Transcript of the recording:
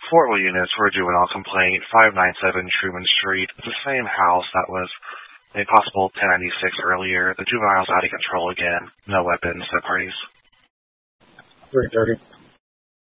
Fort Lee units for a juvenile complaint, 597 Truman Street. It's the same house that was a possible 1096 earlier. The juvenile's out of control again. No weapons, no parties. 3:30.